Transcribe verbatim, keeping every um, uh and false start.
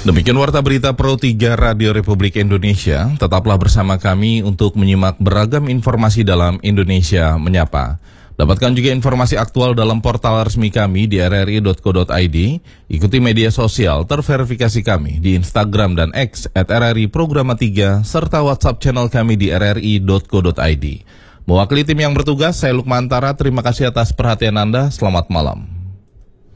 Demikian Warta Berita Pro tiga Radio Republik Indonesia. Tetaplah bersama kami untuk menyimak beragam informasi dalam Indonesia Menyapa. Dapatkan juga informasi aktual dalam portal resmi kami di r r i dot co dot i d. Ikuti media sosial terverifikasi kami di Instagram dan X at r r i programa tiga, serta WhatsApp channel kami di r r i dot co dot i d. Mewakili tim yang bertugas, saya Lukman Antara. Terima kasih atas perhatian Anda. Selamat malam.